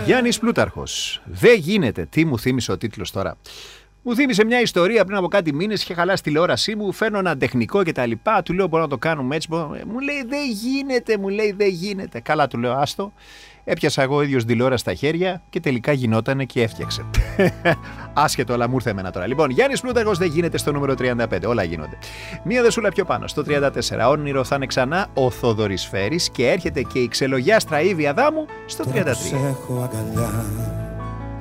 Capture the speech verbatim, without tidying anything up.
Γιάννης Πλούταρχος. Δεν γίνεται. Τι μου θύμισε ο τίτλος τώρα. Μου θύμισε μια ιστορία πριν από κάτι μήνες. Είχε χαλάσει τηλεόρασή μου. Φέρνω ένα τεχνικό κτλ. Του λέω: μπορώ να το κάνουμε έτσι. Μου λέει: δεν γίνεται. Μου λέει: δεν γίνεται. Καλά, του λέω: άστο. Έπιασα εγώ ίδιος τηλεόραση στα χέρια και τελικά γινότανε και έφτιαξε. Άσχετο, αλλά μου ήρθε εμένα τώρα. Λοιπόν, Γιάννης Πλούταρχος, δεν γίνεται στο νούμερο τριάντα πέντε. Όλα γίνονται. Μία δεσούλα πιο πάνω, στο τριάντα τέσσερα. Όνειρο θα είναι ξανά ο Θοδωρής Φέρης και έρχεται και η ξελογιάστρα Ήβη Αδάμου στο τριάντα τρία.